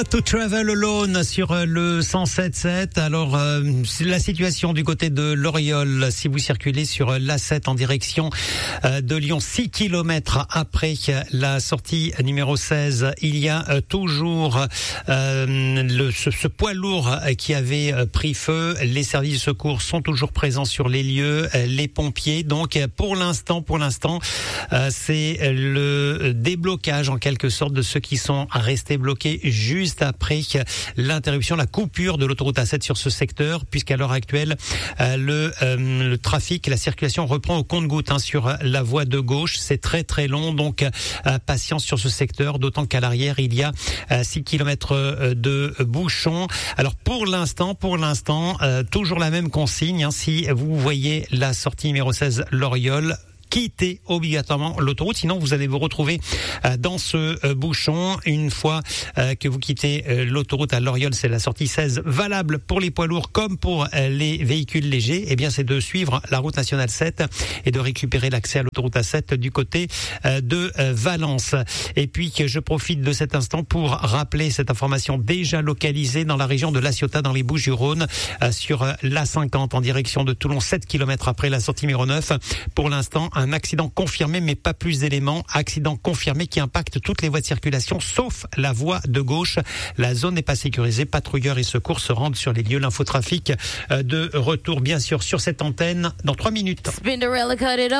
To Travel Alone sur le 107.7. Alors, c'est la situation du côté de l'Oriol. Si vous circulez sur l'A7 en direction de Lyon, 6 km après la sortie numéro 16, il y a toujours ce poids lourd qui avait pris feu. Les services de secours sont toujours présents sur les lieux, les pompiers. Donc, pour l'instant, c'est le déblocage en quelque sorte de ceux qui sont restés bloqués juste après l'interruption, la coupure de l'autoroute A7 sur ce secteur, puisqu'à l'heure actuelle, le trafic, la circulation reprend au compte-gouttes sur la voie de gauche. C'est très très long, donc patience sur ce secteur, d'autant qu'à l'arrière, il y a 6 km de bouchons. Alors pour l'instant, toujours la même consigne. Si vous voyez la sortie numéro 16 l'Oriol, quittez obligatoirement l'autoroute, sinon vous allez vous retrouver dans ce bouchon. Une fois que vous quittez l'autoroute à l'Oriol, c'est la sortie 16 valable pour les poids lourds comme pour les véhicules légers. Eh bien, c'est de suivre la route nationale 7 et de récupérer l'accès à l'autoroute A7 du côté de Valence. Et puis, je profite de cet instant pour rappeler cette information déjà localisée dans la région de La Ciotat, dans les Bouches-du-Rhône, sur l'A50 en direction de Toulon, 7 km après la sortie numéro 9. Pour l'instant, un accident confirmé, mais pas plus d'éléments. Accident confirmé qui impacte toutes les voies de circulation, sauf la voie de gauche. La zone n'est pas sécurisée. Patrouilleurs et secours se rendent sur les lieux. L'infotrafic de retour, bien sûr, sur cette antenne dans 3 minutes.